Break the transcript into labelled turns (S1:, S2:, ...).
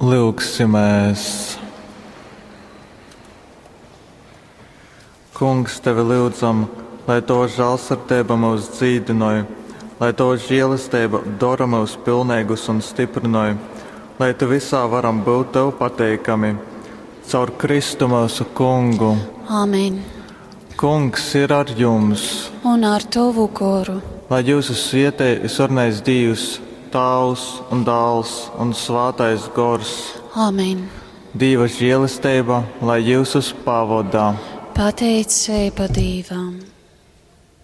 S1: Lūgsimies. Kungs, tevi lūdzam, lai to žēlsirdība mūs dzīdinoja, lai to žēlastība dara mūs pilnīgus un stiprinoja, lai tu visā varam būt tev pateikami, caur Kristu mūsu Kungu.
S2: Āmen.
S1: Kungs ir ar jums.
S2: Un ar tavu garu.
S1: Lai jūsu svētī visvarnais Dievs, Tēvs un Dēls un Svētais Gars.
S2: Āmen.
S1: Dieva žēlastība, lai jūs pavadā.
S2: Pateicība Dievam.